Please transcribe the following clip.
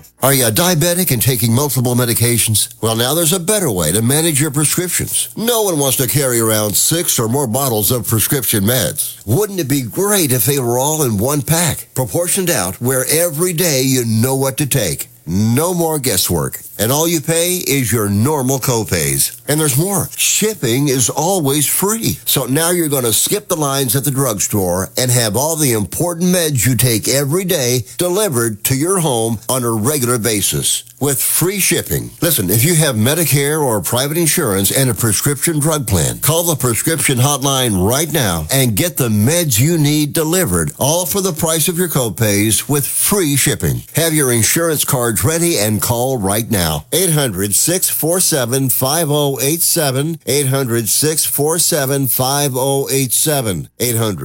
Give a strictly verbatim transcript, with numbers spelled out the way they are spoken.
Are you diabetic and taking multiple medications? Well, now there's a better way to manage your prescriptions. No one wants to carry around six or more bottles of prescription meds. Wouldn't it be great if they were all in one pack, proportioned out, where every day you know what to take? No more guesswork. And all you pay is your normal copays. And there's more. Shipping is always free. So now you're going to skip the lines at the drugstore and have all the important meds you take every day delivered to your home on a regular basis with free shipping. Listen, if you have Medicare or private insurance and a prescription drug plan, call the prescription hotline right now and get the meds you need delivered, all for the price of your copays with free shipping. Have your insurance cards ready and call right now. eight hundred, six four seven, five oh eight seven. eight hundred, six four seven, five oh eight seven. eight hundred